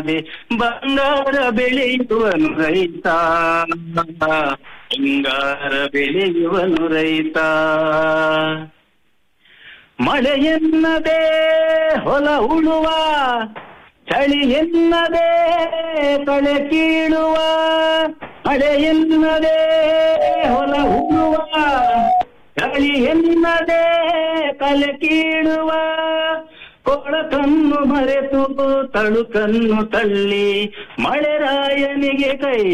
ಬಂಗಾರ ಬೆಳೆಯುವನು ರೈತ, ಬಂಗಾರ ಬೆಳೆಯುವನು ರೈತ. ಮಳೆ ಎನ್ನದೆ ಹೊಲ ಉಳುವ, ಚಳಿ ಎನ್ನದೆ ಕಳೆ ಕೀಳುವ. ಮಳೆ ಎನ್ನದೆ ಹೊಲ ಉಳುವ, ಚಳಿ ಎನ್ನದೆ ಕಲೆ ಕೀಳುವ. ಕೊಳಕನ್ನು ಮರೆತು ತಳುಕನ್ನು ತಳ್ಳಿ ಮಳೆರಾಯನಿಗೆ ಕೈ